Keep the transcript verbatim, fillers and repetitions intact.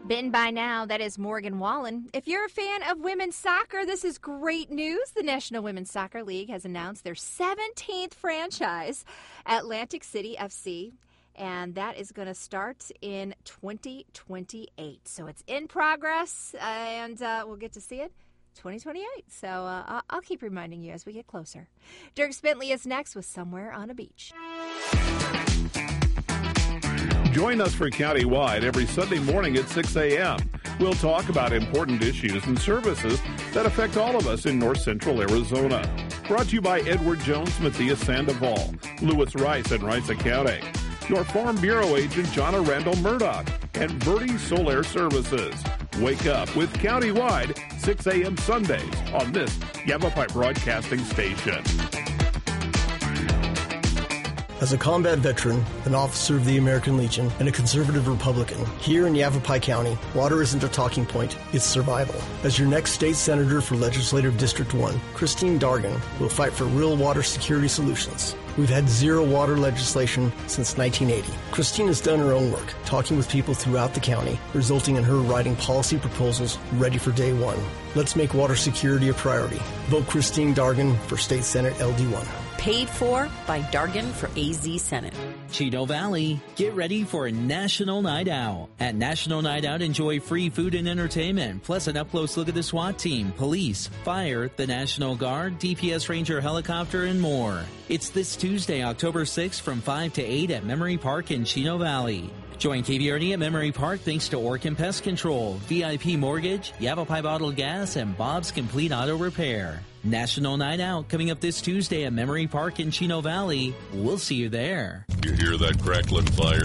Been by now, that is Morgan Wallen. If you're a fan of women's soccer, this is great news. The National Women's Soccer League has announced their seventeenth franchise, Atlantic City F C, and that is going to start in twenty twenty-eight. So it's in progress, and uh, we'll get to see it twenty twenty-eight. So uh, I'll keep reminding you as we get closer. Dierks Bentley is next with Somewhere on a Beach. Join us for Countywide every Sunday morning at six a.m. We'll talk about important issues and services that affect all of us in north central Arizona. Brought to you by Edward Jones, Matthias Sandoval, Lewis Rice in Rice County, your Farm Bureau agent, Jonna Randall Murdoch, and Verde Solar Services. Wake up with Countywide, six a.m. Sundays on this Yavapai Broadcasting Station. As a combat veteran, an officer of the American Legion, and a conservative Republican, here in Yavapai County, water isn't a talking point, it's survival. As your next state senator for Legislative District one, Christine Dargan will fight for real water security solutions. We've had zero water legislation since nineteen eighty. Christine has done her own work, talking with people throughout the county, resulting in her writing policy proposals ready for day one. Let's make water security a priority. Vote Christine Dargan for State Senate L D one. Paid for by Dargan for A Z Senate. Chino Valley, get ready for a National Night Out. At National Night Out, enjoy free food and entertainment, plus an up-close look at the SWAT team, police, fire, the National Guard, D P S Ranger helicopter, and more. It's this Tuesday, October sixth from five to eight at Memory Park in Chino Valley. Join K V R D at Memory Park thanks to Orkin Pest Control, V I P Mortgage, Yavapai Bottled Gas, and Bob's Complete Auto Repair. National Night Out coming up this Tuesday at Memory Park in Chino Valley. We'll see you there. You hear that crackling fire?